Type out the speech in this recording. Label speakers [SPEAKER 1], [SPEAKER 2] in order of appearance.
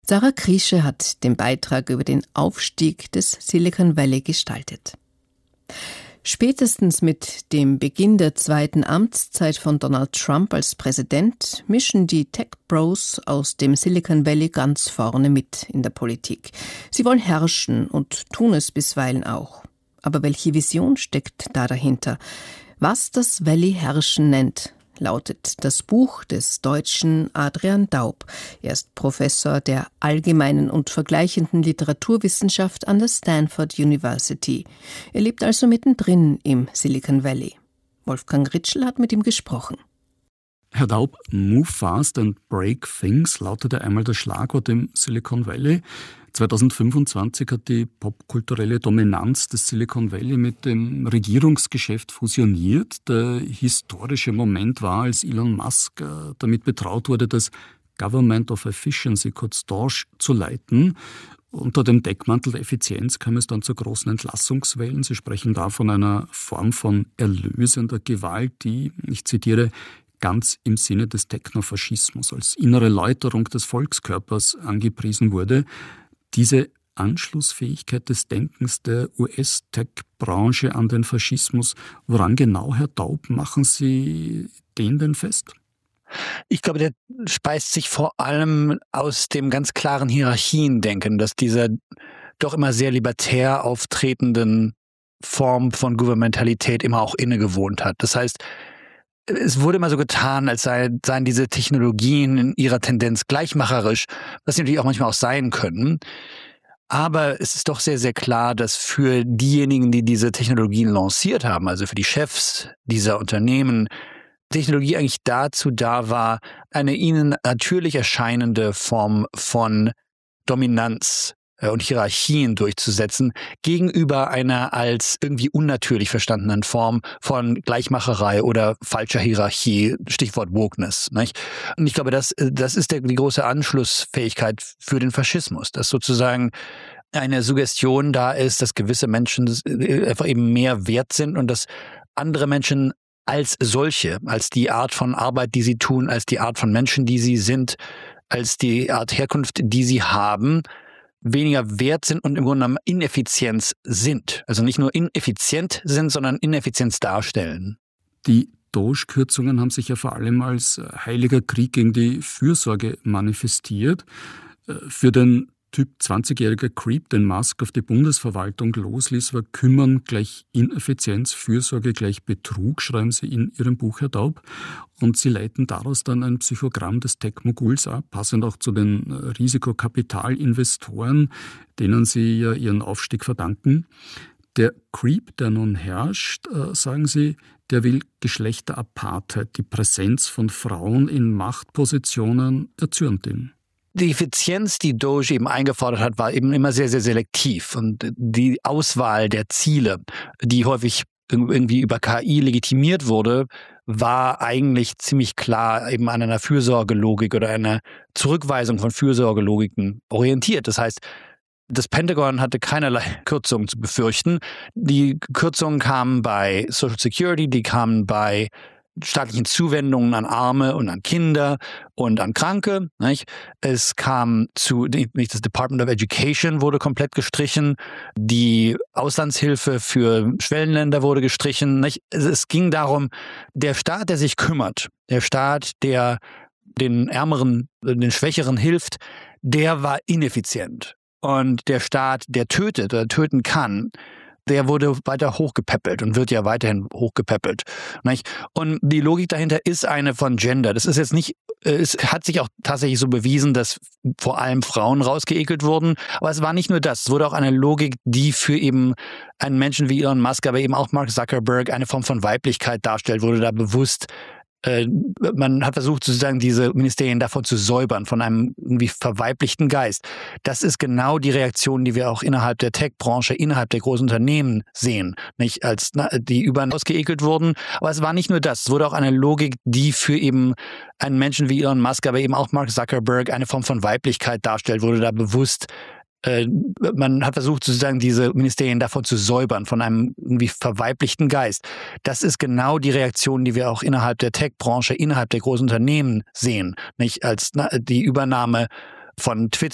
[SPEAKER 1] Sarah Kriesche hat den Beitrag über den Aufstieg des Silicon Valley gestaltet. Spätestens mit dem Beginn der zweiten Amtszeit von Donald Trump als Präsident mischen die Tech-Bros aus dem Silicon Valley ganz vorne mit in der Politik. Sie wollen herrschen und tun es bisweilen auch. Aber welche Vision steckt da dahinter? Was das Valley herrschen nennt, lautet das Buch des Deutschen Adrian Daub. Er ist Professor der allgemeinen und vergleichenden Literaturwissenschaft an der Stanford University. Er lebt also mittendrin im Silicon Valley. Wolfgang Ritschl hat mit ihm gesprochen.
[SPEAKER 2] Herr Daub, Move fast and break things lautete einmal das Schlagwort im Silicon Valley. 2025 hat die popkulturelle Dominanz des Silicon Valley mit dem Regierungsgeschäft fusioniert. Der historische Moment war, als Elon Musk damit betraut wurde, das Government of Efficiency, kurz DOGE, zu leiten. Unter dem Deckmantel der Effizienz kam es dann zu großen Entlassungswellen. Sie sprechen da von einer Form von erlösender Gewalt, die, ich zitiere, ganz im Sinne des Technofaschismus als innere Läuterung des Volkskörpers angepriesen wurde. Diese Anschlussfähigkeit des Denkens der US-Tech-Branche an den Faschismus, woran genau, Herr Daub, machen Sie den denn fest?
[SPEAKER 3] Ich glaube, der speist sich vor allem aus dem ganz klaren Hierarchiendenken, dass dieser doch immer sehr libertär auftretenden Form von Gouvernementalität immer auch innegewohnt hat. Das heißt, es wurde immer so getan, als seien diese Technologien in ihrer Tendenz gleichmacherisch, was sie natürlich auch manchmal auch sein können. Aber es ist doch sehr, sehr klar, dass für diejenigen, die diese Technologien lanciert haben, also für die Chefs dieser Unternehmen, Technologie eigentlich dazu da war, eine ihnen natürlich erscheinende Form von Dominanz und Hierarchien durchzusetzen, gegenüber einer als irgendwie unnatürlich verstandenen Form von Gleichmacherei oder falscher Hierarchie, Stichwort Wokeness. Nicht? Und ich glaube, das ist die große Anschlussfähigkeit für den Faschismus, dass sozusagen eine Suggestion da ist, dass gewisse Menschen einfach eben mehr wert sind und dass andere Menschen als solche, als die Art von Arbeit, die sie tun, als die Art von Menschen, die sie sind, als die Art Herkunft, die sie haben, weniger wert sind und im Grunde genommen Ineffizienz sind. Also nicht nur ineffizient sind, sondern Ineffizienz darstellen.
[SPEAKER 2] Die DOGE-Kürzungen haben sich ja vor allem als heiliger Krieg gegen die Fürsorge manifestiert. Für den Typ 20-jähriger Creep, den Musk auf die Bundesverwaltung losließ, war Kümmern gleich Ineffizienz, Fürsorge gleich Betrug, schreiben Sie in Ihrem Buch, Herr Daub. Und Sie leiten daraus dann ein Psychogramm des Tech-Moguls ab, passend auch zu den Risikokapitalinvestoren, denen Sie ja ihren Aufstieg verdanken. Der Creep, der nun herrscht, sagen Sie, der will Geschlechterapartheit, die Präsenz von Frauen in Machtpositionen erzürnt ihn.
[SPEAKER 3] Die Effizienz, die DOGE eben eingefordert hat, war eben immer sehr, sehr selektiv. Und die Auswahl der Ziele, die häufig irgendwie über KI legitimiert wurde, war eigentlich ziemlich klar eben an einer Fürsorgelogik oder einer Zurückweisung von Fürsorgelogiken orientiert. Das heißt, das Pentagon hatte keinerlei Kürzungen zu befürchten. Die Kürzungen kamen bei Social Security, die kamen bei staatlichen Zuwendungen an Arme und an Kinder und an Kranke. Nicht? Es kam zu, das Department of Education wurde komplett gestrichen, die Auslandshilfe für Schwellenländer wurde gestrichen. Nicht? Es ging darum, der Staat, der sich kümmert, der Staat, der den Ärmeren, den Schwächeren hilft, der war ineffizient. Und der Staat, der tötet oder töten kann, der wurde weiter hochgepäppelt und wird ja weiterhin hochgepäppelt. Nicht? Und die Logik dahinter ist eine von Gender. Das ist jetzt nicht, es hat sich auch tatsächlich so bewiesen, dass vor allem Frauen rausgeekelt wurden. Aber es war nicht nur das. Es wurde auch eine Logik, die für eben einen Menschen wie Elon Musk, aber eben auch Mark Zuckerberg eine Form von Weiblichkeit darstellt, wurde da bewusst. Man hat versucht, sozusagen diese Ministerien davon zu säubern, von einem irgendwie verweiblichten Geist. Das ist genau die Reaktion, die wir auch innerhalb der Tech-Branche, innerhalb der großen Unternehmen sehen. Nicht als die überall ausgeekelt wurden. Aber es war nicht nur das. Es wurde auch eine Logik, die für eben einen Menschen wie Elon Musk, aber eben auch Mark Zuckerberg eine Form von Weiblichkeit darstellt, wurde da bewusst. Man hat versucht, sozusagen diese Ministerien davon zu säubern, von einem irgendwie verweiblichten Geist. Das ist genau die Reaktion, die wir auch innerhalb der Tech-Branche, innerhalb der großen Unternehmen sehen. Nicht als die Übernahme von Twitter